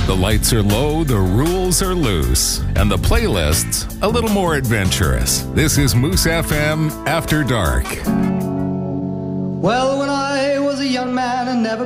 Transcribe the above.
The lights are low, the rules are loose, and the playlist's a little more adventurous. This is Moose FM After Dark. Well, when I was a young man and never